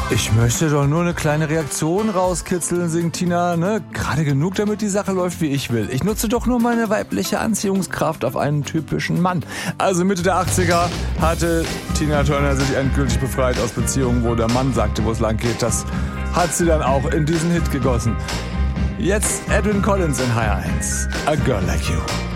Ich möchte doch nur eine kleine Reaktion rauskitzeln, singt Tina, ne? Gerade genug, damit die Sache läuft, wie ich will. Ich nutze doch nur meine weibliche Anziehungskraft auf einen typischen Mann. Also Mitte der 80er hatte Tina Turner sich endgültig befreit aus Beziehungen, wo der Mann sagte, wo es lang geht. Das hat sie dann auch in diesen Hit gegossen. Jetzt Edwyn Collins in HR1. A Girl Like You.